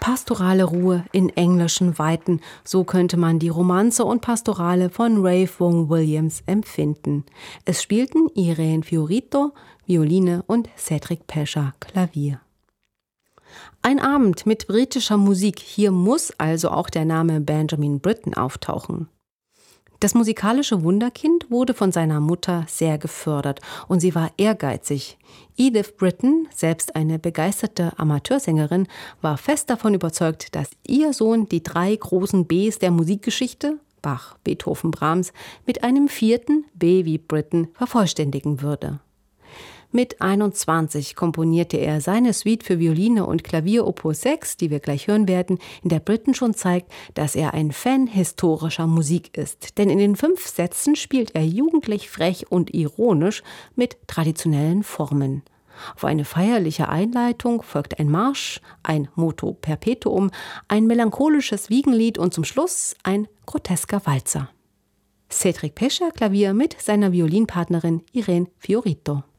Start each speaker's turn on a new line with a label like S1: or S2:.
S1: Pastorale Ruhe in englischen Weiten, so könnte man die Romanze und Pastorale von Ralph Vaughan Williams empfinden. Es spielten Irene Fiorito, Violine und Cedric Pescia, Klavier. Ein Abend mit britischer Musik, hier muss also auch der Name Benjamin Britten auftauchen. Das musikalische Wunderkind wurde von seiner Mutter sehr gefördert und sie war ehrgeizig. Edith Britton, selbst eine begeisterte Amateursängerin, war fest davon überzeugt, dass ihr Sohn die 3 großen Bs der Musikgeschichte, Bach, Beethoven, Brahms, mit einem 4. B wie Britten vervollständigen würde. Mit 21 komponierte er seine Suite für Violine und Klavier Opus 6, die wir gleich hören werden, in der Britten schon zeigt, dass er ein Fan historischer Musik ist. Denn in den 5 Sätzen spielt er jugendlich frech und ironisch mit traditionellen Formen. Auf eine feierliche Einleitung folgt ein Marsch, ein Motu Perpetuum, ein melancholisches Wiegenlied und zum Schluss ein grotesker Walzer. Cedric Pescia, Klavier mit seiner Violinpartnerin Irene Fiorito.